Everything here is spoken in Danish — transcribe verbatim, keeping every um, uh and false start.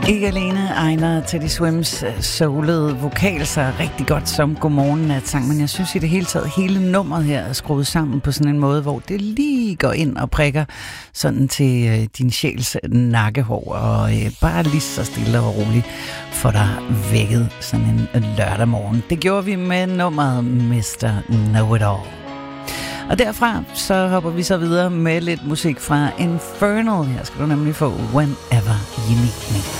Ikke alene egner Teddy Swims soulede vokal sig rigtig godt som Godmorgen Natsang, men jeg synes i det hele taget, hele nummeret her er skruet sammen på sådan en måde, hvor det lige går ind og prikker sådan til øh, din sjæls nakkehår, og øh, bare lige så stille og roligt får dig vækket sådan en lørdag morgen. Det gjorde vi med nummeret mister Know-It-All. Og derfra så hopper vi så videre med lidt musik fra Infernal. Her skal du nemlig få Whenever You Need Me.